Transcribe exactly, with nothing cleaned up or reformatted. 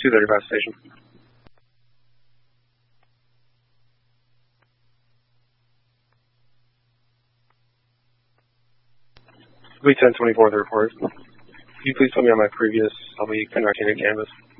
two thirty-five station. Fleet ten twenty-four, the report. Could you please tell me on my previous, I'll be conducting a canvas.